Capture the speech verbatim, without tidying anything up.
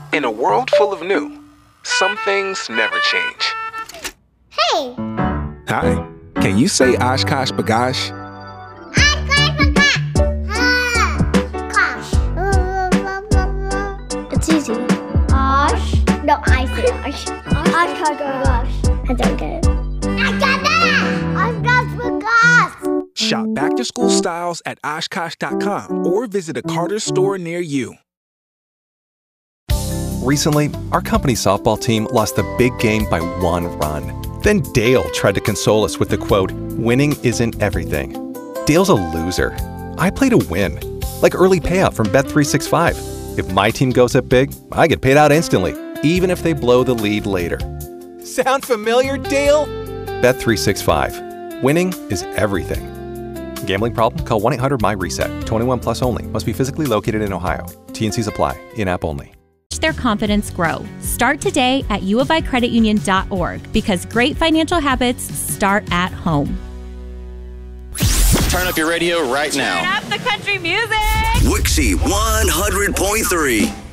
In a world full of new, some things never change. Hey! Hi. Can you say Oshkosh Bagosh? It's easy. Osh. No, I say Osh. Oshkosh Bagosh. I don't get it. I got that! Oshkosh Bagosh! Shop back-to-school styles at Oshkosh dot com or visit a Carter's store near you. Recently, our company's softball team lost the big game by one run. Then Dale tried to console us with the quote, "Winning isn't everything." Dale's a loser. I play to win, like early payout from Bet three sixty-five. If my team goes up big, I get paid out instantly, even if they blow the lead later. Sound familiar, Dale? Bet three sixty-five. Winning is everything. Gambling problem? Call one eight hundred M Y reset. twenty-one plus only. Must be physically located in Ohio. T N Cs apply. In-app only. Their confidence grow. Start today at u of i credit union dot org because great financial habits start at home. Turn up your radio right now. Turn up the country music. Wixie one hundred point three.